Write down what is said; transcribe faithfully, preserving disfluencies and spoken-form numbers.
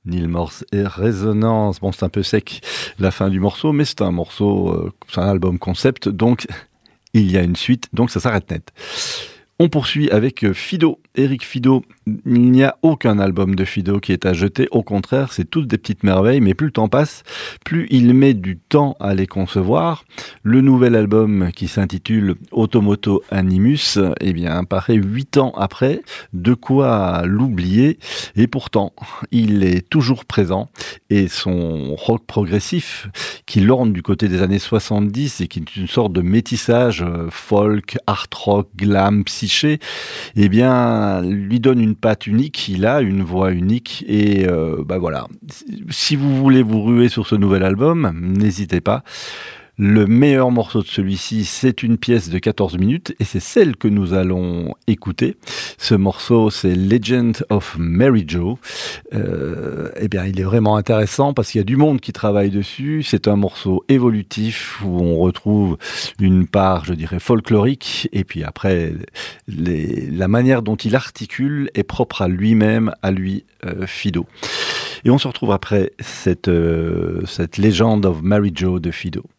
Neil Morse et Résonance. Bon, c'est un peu sec la fin du morceau, mais c'est un morceau, euh, c'est un album concept, donc il y a une suite, donc ça s'arrête net. On poursuit avec Fido, Eric Fido. Il n'y a aucun album de Fido qui est à jeter. Au contraire, c'est toutes des petites merveilles. Mais plus le temps passe, plus il met du temps à les concevoir. Le nouvel album qui s'intitule Automoto Animus, eh bien, apparaît huit ans après. De quoi l'oublier. Et pourtant, il est toujours présent. Et son rock progressif, qui lorne du côté des années soixante-dix et qui est une sorte de métissage folk, art rock, glam, psyché, eh bien, lui donne une patte unique, il a une voix unique et euh, bah voilà. Si vous voulez vous ruer sur ce nouvel album, n'hésitez pas. Le meilleur morceau de celui-ci, c'est une pièce de quatorze minutes et c'est celle que nous allons écouter. Ce morceau, c'est Legend of Mary Jo. Euh, eh bien, il est vraiment intéressant parce qu'il y a du monde qui travaille dessus. C'est un morceau évolutif où on retrouve une part, je dirais, folklorique. Et puis après, les, la manière dont il articule est propre à lui-même, à lui, euh, Fido. Et on se retrouve après cette, euh, cette Legend of Mary Jo de Fido.